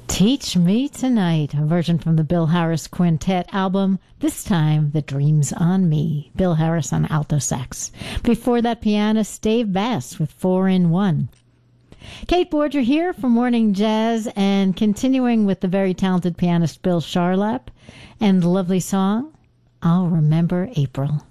Teach Me Tonight, a version from the Bill Harris Quintet album, this time The Dreams on Me. Bill Harris on alto sax. Before that, pianist Dave Bass with 4-in-1. Kate Borger here for Morning Jazz, and continuing with the very talented pianist Bill Charlap and the lovely song, I'll Remember April.